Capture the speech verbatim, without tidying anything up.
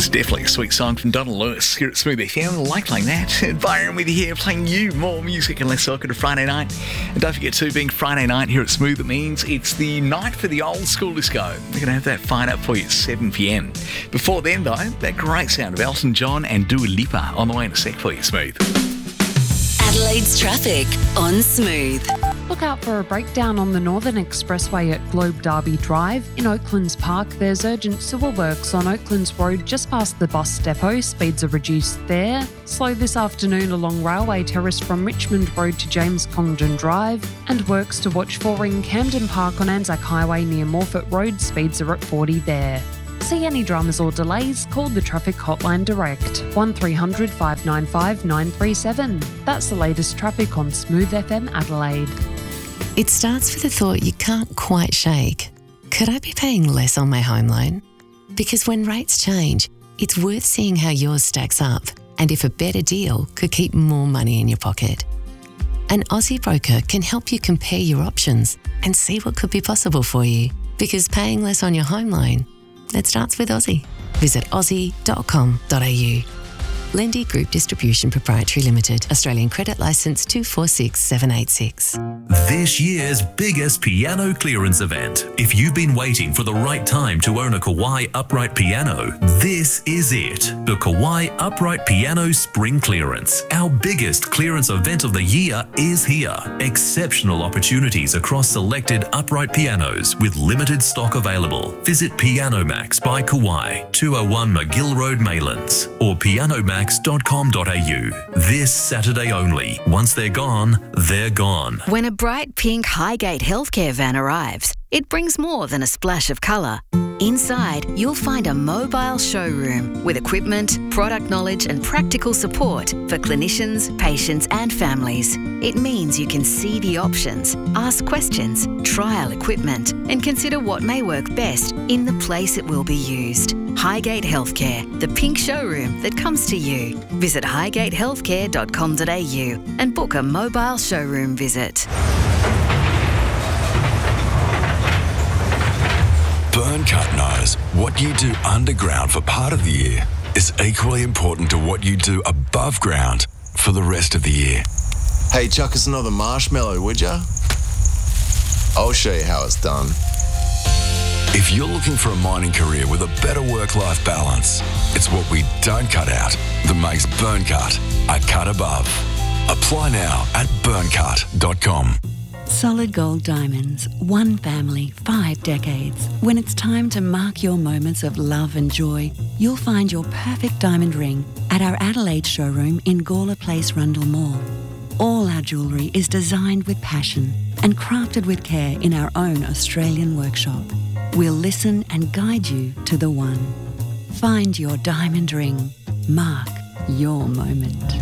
It's definitely a sweet song from Donald Lewis here at Smooth F M. Like playing that. And Byron with you here, playing you more music and less soccer to Friday night. And don't forget too, being Friday night here at Smooth, it means it's the night for the old school disco. We're going to have that fine up for you at seven p.m. Before then, though, that great sound of Elton John and Dua Lipa on the way in a sec for you, Smooth. Adelaide's traffic on Smooth. Look out for a breakdown on the Northern Expressway at Globe Derby Drive. In Oaklands Park, there's urgent sewer works on Oaklands Road just past the bus depot. Speeds are reduced there. Slow this afternoon along Railway Terrace from Richmond Road to James Congdon Drive. And works to watch for in Camden Park on Anzac Highway near Morfett Road. Speeds are at forty there. See any dramas or delays? Call the traffic hotline direct, one three hundred five nine five nine three seven. That's the latest traffic on Smooth F M Adelaide. It starts with a thought you can't quite shake. Could I be paying less on my home loan? Because when rates change, it's worth seeing how yours stacks up and if a better deal could keep more money in your pocket. An Aussie broker can help you compare your options and see what could be possible for you. Because paying less on your home loan, it starts with Aussie. Visit aussie dot com dot a u. Lendi Group Distribution Proprietary Limited. Australian Credit Licence two four six seven eight six. This year's biggest piano clearance event. If you've been waiting for the right time to own a Kawai upright piano, this is it. The Kawai Upright Piano Spring Clearance. Our biggest clearance event of the year is here. Exceptional opportunities across selected upright pianos with limited stock available. Visit Piano Max by Kawai, two oh one McGill Road, Maylands, or piano max dot com dot a u. This Saturday only. Once they're gone, they're gone. When a bright pink Highgate Healthcare van arrives, it brings more than a splash of colour. Inside, you'll find a mobile showroom with equipment, product knowledge and practical support for clinicians, patients and families. It means you can see the options, ask questions, trial equipment and consider what may work best in the place it will be used. Highgate Healthcare, the pink showroom that comes to you. Visit highgate healthcare dot com dot a u and book a mobile showroom visit. Burncut knows what you do underground for part of the year is equally important to what you do above ground for the rest of the year. Hey, chuck us another marshmallow, would ya? I'll show you how it's done. If you're looking for a mining career with a better work-life balance, it's what we don't cut out that makes Burncut a cut above. Apply now at burncut dot com. Solid Gold Diamonds, one family, five decades. When it's time to mark your moments of love and joy, you'll find your perfect diamond ring at our Adelaide showroom in Gawler Place, Rundle Mall. All our jewellery is designed with passion and crafted with care in our own Australian workshop. We'll listen and guide you to the one. Find your diamond ring. Mark your moment.